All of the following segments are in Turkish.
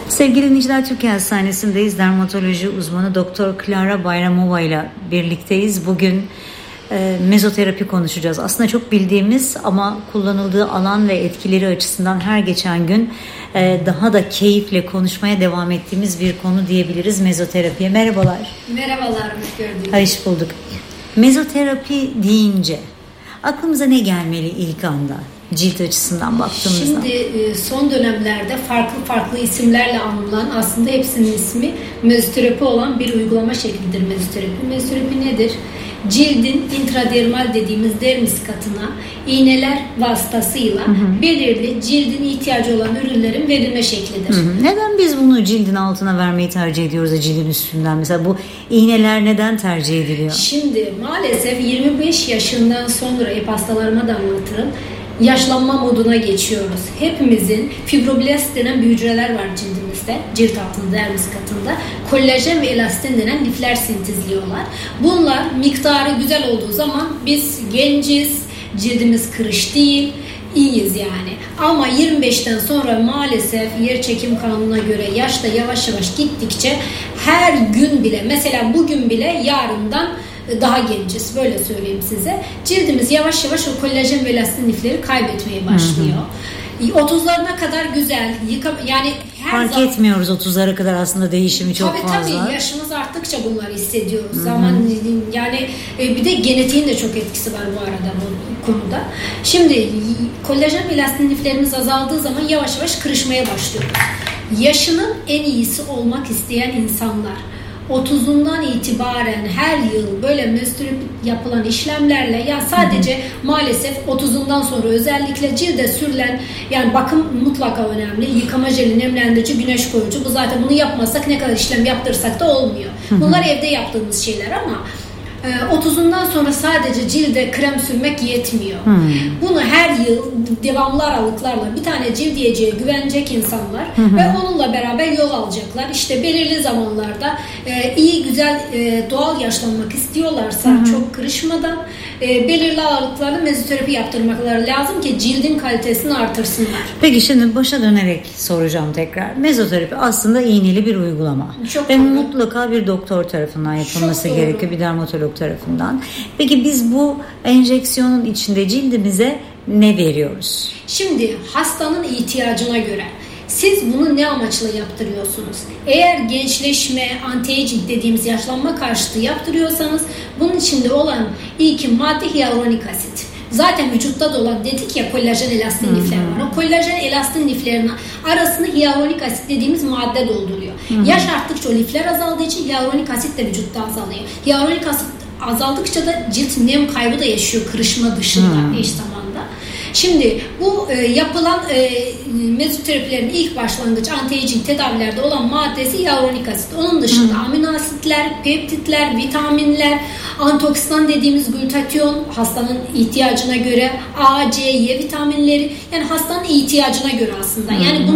Sevgili dinleyiciler, Türkiye Hastanesi'ndeyiz. Dermatoloji uzmanı Doktor Clara Bayramova ile birlikteyiz. Bugün mezoterapi konuşacağız. Aslında çok bildiğimiz ama kullanıldığı alan ve etkileri açısından her geçen gün daha da keyifle konuşmaya devam ettiğimiz bir konu diyebiliriz mezoterapiye. Merhabalar. Merhabalar, hoş gördük. Hoş bulduk. Mezoterapi deyince aklımıza ne gelmeli ilk anda? Cilt açısından baktığımızda. Şimdi son dönemlerde farklı isimlerle anılan, aslında hepsinin ismi mezoterapi olan bir uygulama şeklidir mezoterapi. Mezoterapi nedir? Cildin intradermal dediğimiz dermis katına iğneler vasıtasıyla belirli cildin ihtiyacı olan ürünlerin verilme şeklidir. Neden biz bunu cildin altına vermeyi tercih ediyoruz da cildin üstünden? Mesela bu iğneler neden tercih ediliyor? Şimdi maalesef 25 yaşından sonra hep hastalarıma da anlatırım. Yaşlanma moduna geçiyoruz. Hepimizin fibroblast denen bir hücreler var cildimizde, cilt altında, dermis katında. Kollajen ve elastin denen lifler sentezliyorlar. Bunlar miktarı güzel olduğu zaman biz genciz, cildimiz kırış değil, iyiyiz yani. Ama 25'ten sonra maalesef yerçekim kanununa göre yaş da yavaş yavaş gittikçe her gün bile, mesela bugün bile yarından daha genciz, böyle söyleyeyim size. Cildimiz yavaş yavaş o kollajen ve elastin lifleri kaybetmeye başlıyor. 30'larına kadar güzel, yani fark etmiyoruz 30'lara kadar aslında değişimi çok fazla. Tabii yaşımız arttıkça bunları hissediyoruz. Zaman yani bir de genetiğin de çok etkisi var bu arada bu konuda. Şimdi kollajen ve elastin liflerimiz azaldığı zaman yavaş yavaş kırışmaya başlıyoruz. Yaşının en iyisi olmak isteyen insanlar 30'undan itibaren her yıl böyle mezoterapi yapılan işlemlerle, ya sadece maalesef 30'undan sonra özellikle cilde sürülen, yani bakım mutlaka önemli. Yıkama jeli, nemlendirici, güneş koruyucu, bu zaten bunu yapmasak ne kadar işlem yaptırsak da olmuyor. Bunlar evde yaptığımız şeyler ama 30'undan sonra sadece cilde krem sürmek yetmiyor. Bunu her yıl devamlı aralıklarla bir tane cildiyeciye güvenecek insanlar ve onunla beraber yol alacaklar. İşte belirli zamanlarda iyi güzel doğal yaşlanmak istiyorlarsa çok kırışmadan belirli aralıklarla mezoterapi yaptırmakları lazım ki cildin kalitesini artırsınlar. Peki şimdi başa dönerek soracağım tekrar. Mezoterapi aslında iğneli bir uygulama. Çok ve doğru. Mutlaka bir doktor tarafından yapılması Çok gerekiyor. Bir dermatolog tarafından. Peki biz bu enjeksiyonun içinde cildimize ne veriyoruz? Şimdi hastanın ihtiyacına göre siz bunu ne amaçla yaptırıyorsunuz? Eğer gençleşme, anti-aging dediğimiz yaşlanma karşıtı yaptırıyorsanız bunun içinde olan ilk madde hyaluronik asit. Zaten vücutta da olan, dedik ya, kollajen elastin lifler var. O kollajen elastin liflerinin arasını hyaluronik asit dediğimiz madde dolduruyor. Yaş arttıkça o lifler azaldığı için hyaluronik asit de vücutta azalıyor. Hyaluronik asit azaldıkça da cilt nem kaybı da yaşıyor kırışma dışında eş zamanda. Şimdi bu yapılan mezoterapilerin ilk başlangıç anti-aging tedavilerde olan maddesi hyaluronik asit. Onun dışında amino asitler, peptitler, vitaminler, antioksidan dediğimiz glutatyon hastanın ihtiyacına göre, A, C, Y vitaminleri, yani hastanın ihtiyacına göre aslında. Yani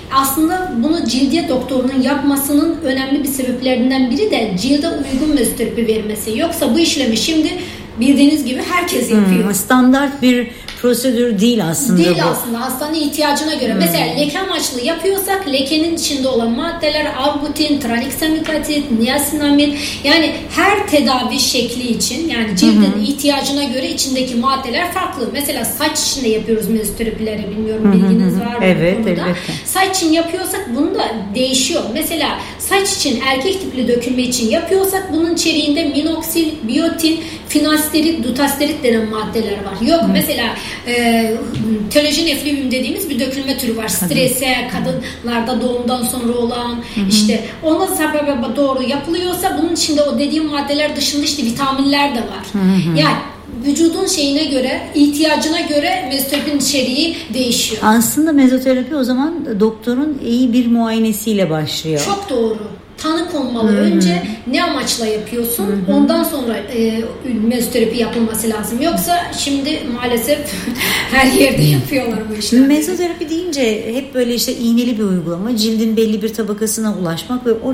bunu cildiye doktorunun yapmasının önemli bir sebeplerinden biri de cilde uygun mezoterapi vermesi. Yoksa bu işlemi şimdi bildiğiniz gibi herkes yapıyor. Standart bir prosedür değil aslında. Değil aslında, hastanın ihtiyacına göre. Mesela leke amaçlı yapıyorsak lekenin içinde olan maddeler arbutin, tranexamik asit, niasinamid, yani her tedavi şekli için, yani cildin ihtiyacına göre içindeki maddeler farklı. Mesela saç için de yapıyoruz mezoterapileri, bilmiyorum bilginiz var mı bu konuda? Evet. Saç için yapıyorsak bunu da değişiyor. Mesela saç için, erkek tipli dökülme için yapıyorsak bunun içeriğinde minoksil, biyotin, finasterit, dutasterit denen maddeler var. Yok mesela telojen eflüvium dediğimiz bir dökülme türü var. Strese, kadınlarda doğumdan sonra olan, işte ona sebebe doğru yapılıyorsa bunun içinde o dediğim maddeler dışında işte vitaminler de var. Yani vücudun şeyine göre, ihtiyacına göre mezoterapinin içeriği değişiyor. Aslında mezoterapi o zaman doktorun iyi bir muayenesiyle başlıyor. Çok doğru. Tanı konmalı. Önce ne amaçla yapıyorsun? Ondan sonra mezoterapi yapılması lazım. Yoksa şimdi maalesef her yerde yapıyorlar bu işleri. Mezoterapi deyince hep böyle işte iğneli bir uygulama, cildin belli bir tabakasına ulaşmak ve o